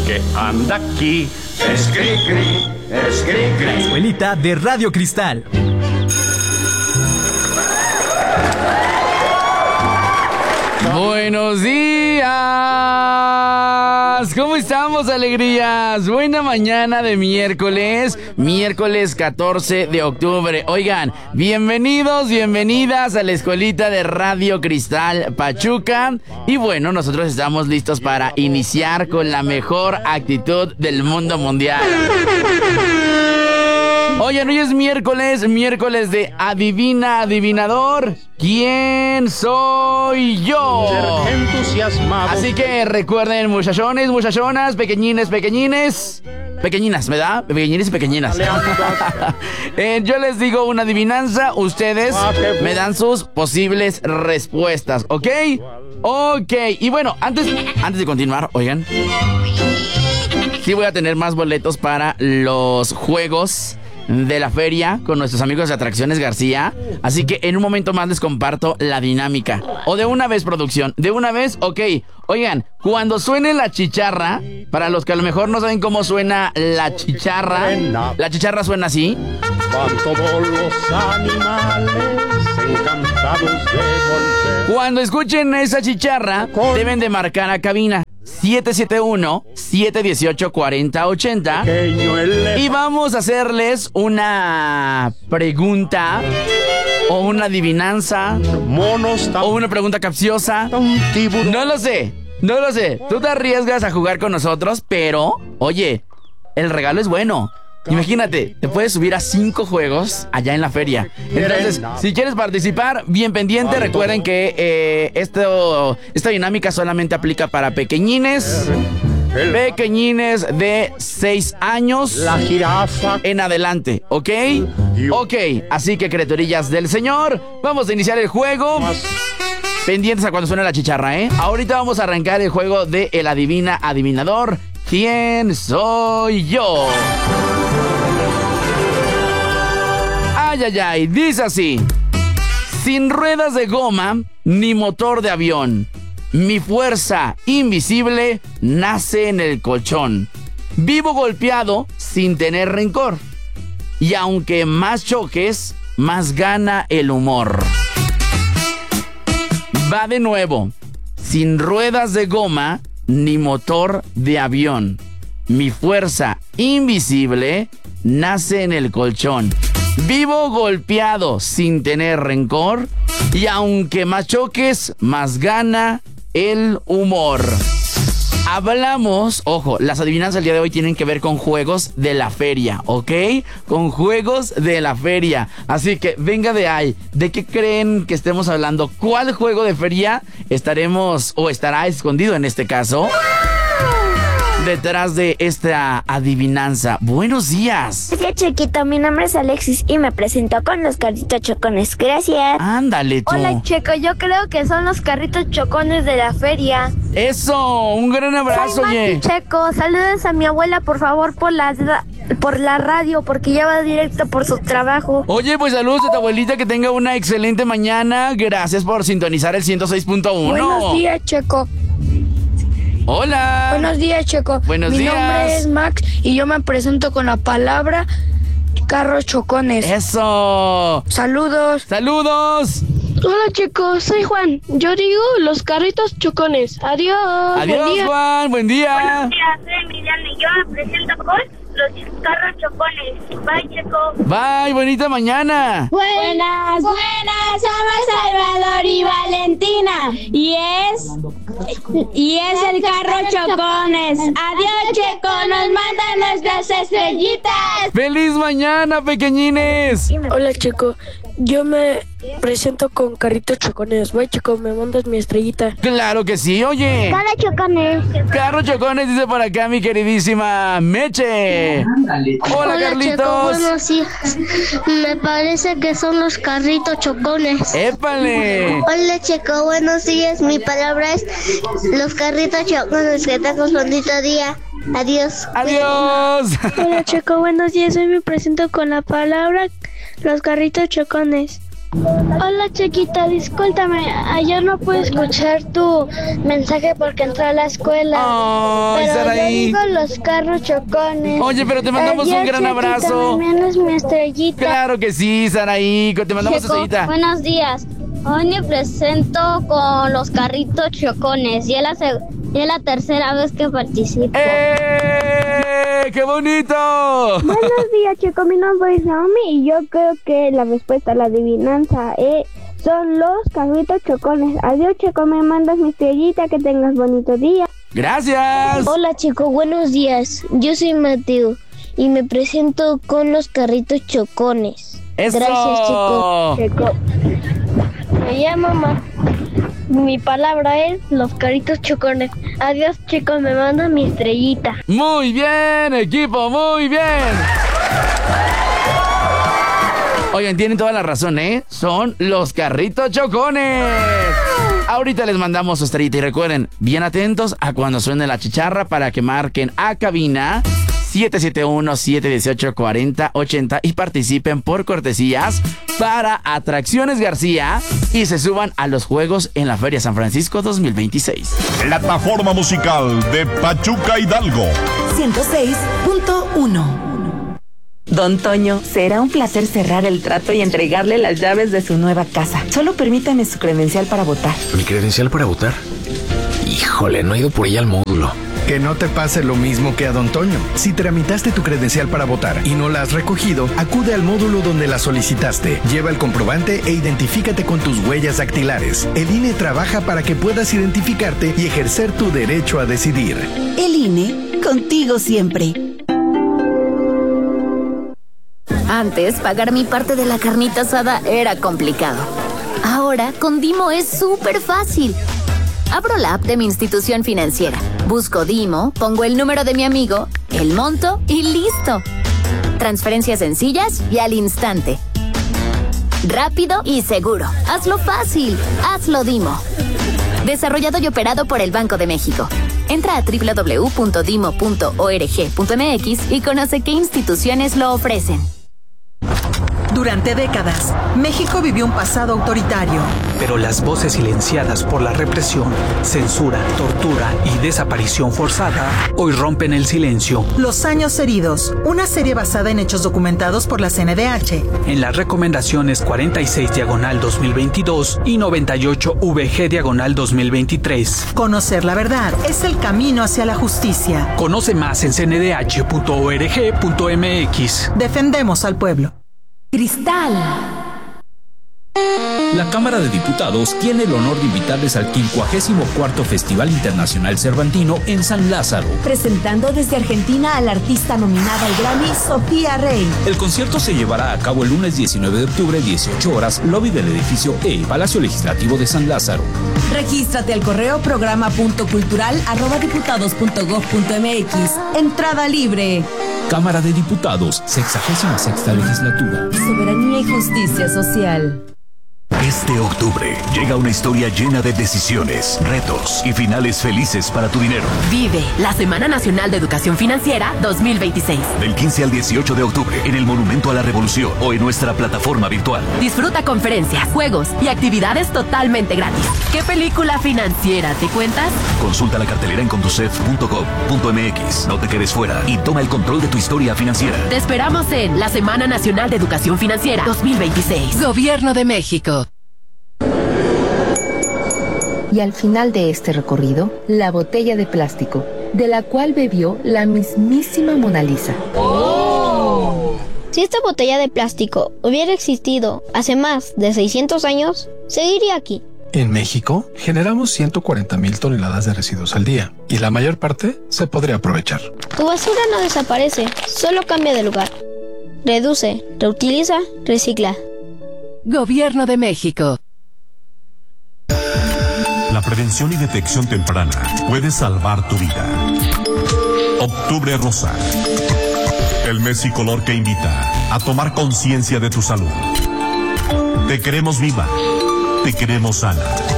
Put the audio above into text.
que anda aquí es cri-cri, es cri-cri. La escuelita de Radio Cristal. Buenos días. ¿Cómo estamos, alegrías? Buena mañana de miércoles 14 de octubre. Oigan, bienvenidos, bienvenidas a la escuelita de Radio Cristal Pachuca. Y bueno, nosotros estamos listos para iniciar con la mejor actitud del mundo mundial. Oigan, hoy es miércoles de Adivina, Adivinador. ¿Quién soy yo? Así que recuerden, muchachones, muchachonas, pequeñines, pequeñines. Pequeñinas, ¿verdad? Pequeñines y pequeñinas. Yo les digo una adivinanza, ustedes me dan sus posibles respuestas, ¿ok? Ok, y bueno, antes de continuar, oigan, sí voy a tener más boletos para los juegos de la feria con nuestros amigos de Atracciones García. Así que en un momento más les comparto la dinámica. O de una vez, producción. ¿De una vez? Ok. Oigan, cuando suene la chicharra, para los que a lo mejor no saben cómo suena la chicharra suena así. Van todos los animales encantados de volver. Cuando escuchen esa chicharra, deben de marcar a cabina 771-718-4080. Y vamos a hacerles una pregunta o una adivinanza o una pregunta capciosa. No lo sé. Tú te arriesgas a jugar con nosotros, pero, oye, el regalo es bueno. Imagínate, te puedes subir a 5 juegos allá en la feria. Entonces, si quieres participar, bien pendiente. Recuerden que esta dinámica solamente aplica para pequeñines de 6 años La jirafa en adelante, ¿ok? Ok, así que, criaturillas del Señor, vamos a iniciar el juego. Pendientes a cuando suene la chicharra, ¿eh? Ahorita vamos a arrancar el juego de El Adivina Adivinador. ¿Quién soy yo? Ay, ay, ay, dice así: sin ruedas de goma ni motor de avión, mi fuerza invisible nace en el colchón. Vivo golpeado sin tener rencor, y aunque más choques, más gana el humor. Va de nuevo: sin ruedas de goma ni motor de avión, mi fuerza invisible nace en el colchón. Vivo golpeado sin tener rencor, y aunque más choques, más gana el humor. Hablamos, ojo, las adivinanzas del día de hoy tienen que ver con juegos de la feria, ¿ok? Con juegos de la feria. Así que venga de ahí. ¿De qué creen que estemos hablando? ¿Cuál juego de feria estaremos o estará escondido en este caso detrás de esta adivinanza? Buenos días. Gracias, Chequito. Mi nombre es Alexis y me presento con los carritos chocones. Gracias. Ándale tú. Hola, Checo. Yo creo que son los carritos chocones de la feria. Eso, un gran abrazo, oye. Checo, saludos a mi abuela, por favor, por la radio, porque ya va directo por su trabajo. Oye, pues saludos a tu abuelita, que tenga una excelente mañana. Gracias por sintonizar el 106.1. Buenos días, Checo. Hola. Buenos días, Checo. Buenos días. Mi nombre es Max y yo me presento con la palabra carros chocones. Eso. Saludos. Saludos. Hola, chicos, soy Juan. Yo digo los carritos chocones. Adiós. Adiós, buen día. Juan, buen día. Buenos días, soy Emiliano y yo me presento con los carros chocones. Bye, Checo. Bye, bonita mañana. Buenas, somos Salvador y Valentina y es el carro chocones. Adiós, Checo, nos mandan nuestras estrellitas. ¡Feliz mañana, pequeñines! Hola, Checo, yo me presento con carritos chocones. Bye, Checo, me mandas mi estrellita. Claro que sí, oye. Carros chocones. Carros chocones, dice por acá mi queridísima Meche. Hola, Carlitos. Checo, buenos días. Me parece que son los carritos chocones. ¡Épale! Hola, Checo, buenos días. Mi palabra es los carritos chocones. Que tengas un bonito día. Adiós. Adiós. Hola, Checo, buenos días. Hoy me presento con la palabra los carritos chocones. Hola, Chequita, discúlpame. Ayer no pude escuchar tu mensaje porque entré a la escuela. Ay, pero yo Saraí. digo los carros chocones. Oye, pero te mandamos un gran abrazo. También es mi estrellita. Claro que sí, Saraí, te mandamos estrellita. Buenos días. Hoy me presento con los carritos chocones y es la tercera vez que participo. ¡Qué bonito! Buenos días, chicos. Mi nombre es Naomi y yo creo que la respuesta a la adivinanza son los carritos chocones. Adiós, chicos. Me mandas mi estrellita. Que tengas bonito día. ¡Gracias! Hola, chicos. Buenos días. Yo soy Mateo y me presento con los carritos chocones. ¡Eso! Gracias, chicos. Me llamo Mi palabra es los carritos chocones. Adiós, chicos, me mandan mi estrellita. Muy bien, equipo, muy bien. Oigan, tienen toda la razón, ¿eh? Son los carritos chocones. Ahorita les mandamos su estrellita y recuerden, bien atentos a cuando suene la chicharra para que marquen a cabina 771-718-4080 y participen por cortesías para Atracciones García y se suban a los juegos en la Feria San Francisco 2026. Plataforma musical de Pachuca Hidalgo 106.1. Don Toño, será un placer cerrar el trato y entregarle las llaves de su nueva casa. Solo permítame su credencial para votar. ¿Mi credencial para votar? Híjole, no he ido por ella al módulo. Que no te pase lo mismo que a Don Toño. Si tramitaste tu credencial para votar y no la has recogido, acude al módulo donde la solicitaste. Lleva el comprobante e identifícate con tus huellas dactilares. El INE trabaja para que puedas identificarte y ejercer tu derecho a decidir. El INE, contigo siempre. Antes, pagar mi parte de la carnita asada era complicado. Ahora, con Dimo es súper fácil. Abro la app de mi institución financiera, busco Dimo, pongo el número de mi amigo, el monto y listo. Transferencias sencillas y al instante. Rápido y seguro. Hazlo fácil. Hazlo Dimo. Desarrollado y operado por el Banco de México. Entra a www.dimo.org.mx y conoce qué instituciones lo ofrecen. Durante décadas, México vivió un pasado autoritario. Pero las voces silenciadas por la represión, censura, tortura y desaparición forzada hoy rompen el silencio. Los años heridos, una serie basada en hechos documentados por la CNDH. En las recomendaciones 46/2022 y 98/VG/2023. Conocer la verdad es el camino hacia la justicia. Conoce más en cndh.org.mx. Defendemos al pueblo. Cristal. La Cámara de Diputados tiene el honor de invitarles al 54º Festival Internacional Cervantino en San Lázaro. Presentando desde Argentina a la artista nominada al Grammy, Sofía Rey. El concierto se llevará a cabo el lunes 19 de octubre, 18 horas, lobby del edificio E, Palacio Legislativo de San Lázaro. Regístrate al correo programa.cultural@diputados.gov.mx. Entrada libre. Cámara de Diputados, 66ª Legislatura. Soberanía y justicia social. Este octubre llega una historia llena de decisiones, retos y finales felices para tu dinero. Vive la Semana Nacional de Educación Financiera 2026. Del 15 al 18 de octubre en el Monumento a la Revolución o en nuestra plataforma virtual. Disfruta conferencias, juegos y actividades totalmente gratis. ¿Qué película financiera te cuentas? Consulta la cartelera en conducef.gov.mx. No te quedes fuera y toma el control de tu historia financiera. Te esperamos en la Semana Nacional de Educación Financiera 2026. Gobierno de México. Y al final de este recorrido, la botella de plástico, de la cual bebió la mismísima Mona Lisa. ¡Oh! Si esta botella de plástico hubiera existido hace más de 600 años, seguiría aquí. En México, generamos 140,000 toneladas de residuos al día, y la mayor parte se podría aprovechar. Tu basura no desaparece, solo cambia de lugar. Reduce, reutiliza, recicla. Gobierno de México. La prevención y detección temprana puede salvar tu vida. Octubre Rosa. El mes y color que invita a tomar conciencia de tu salud. Te queremos viva. Te queremos sana.